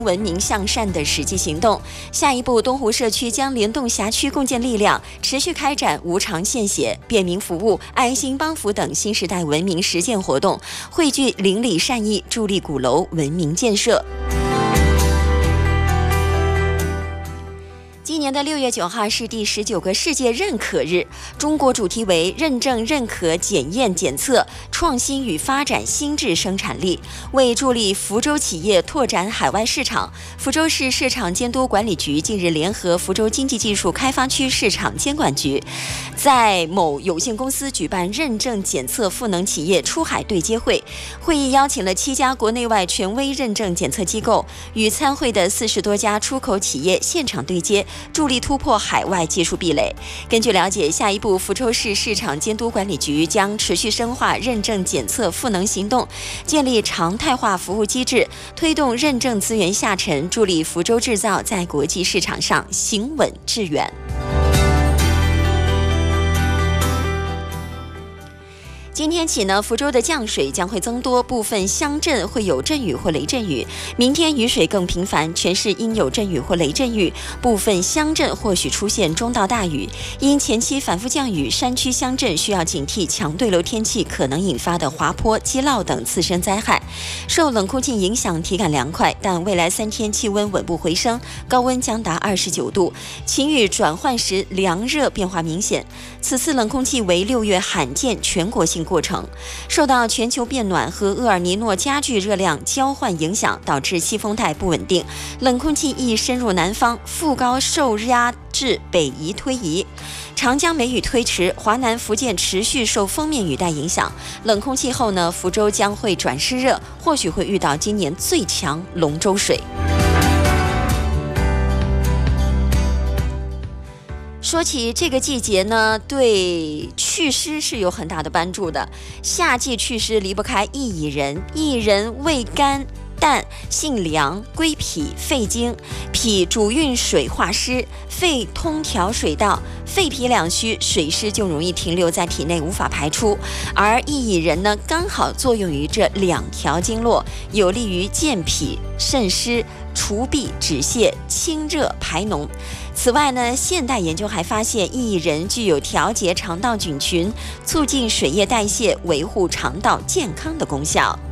文明向善的实际行动。下一步，东湖社区将联动辖区共建力量，持续开展无偿献血、便民服务、爱心帮扶等新时代文明实践活动，汇聚邻里善意，助力鼓楼文明建设。今年的6月9号是第19个世界认可日，中国主题为认证、认可、检验、检测、创新与发展新质生产力。为助力福州企业拓展海外市场，福州市市场监督管理局近日联合福州经济技术开发区市场监管局，在某有限公司举办认证检测赋能企业出海对接会。会议邀请了7家国内外权威认证检测机构，与参会的40多家出口企业现场对接，助力突破海外技术壁垒。根据了解，下一步福州市市场监督管理局将持续深化认证检测赋能行动，建立常态化服务机制，推动认证资源下沉，助力福州制造在国际市场上行稳致远。今天起呢，福州的降水将会增多，部分乡镇会有阵雨或雷阵雨。明天雨水更频繁，全市应有阵雨或雷阵雨，部分乡镇或许出现中到大雨。因前期反复降雨，山区乡镇需要警惕强对流天气可能引发的滑坡、积涝等次生灾害。受冷空气影响，体感凉快，但未来3天气温稳步回升，高温将达29度。晴雨转换时凉热变化明显。此次冷空气为6月罕见全国性过程，受到全球变暖和厄尔尼诺加剧热量交换影响，导致西风带不稳定，冷空气易深入南方，副高受压至北移推移。长江梅雨推迟，华南福建持续受锋面雨带影响。冷空气后呢，福州将会转湿热，或许会遇到今年最强龙舟水。说起这个季节呢，对祛湿是有很大的帮助的。夏季祛湿离不开薏仁，薏仁味甘淡，性凉，归脾肺经，脾主运水化湿，肺通调水道，肺脾两虚，水湿就容易停留在体内无法排出。而薏仁呢，刚好作用于这2条经络，有利于健脾渗湿、除痹止泻、清热排脓。此外呢，现代研究还发现薏仁具有调节肠道菌群、促进水液代谢、维护肠道健康的功效。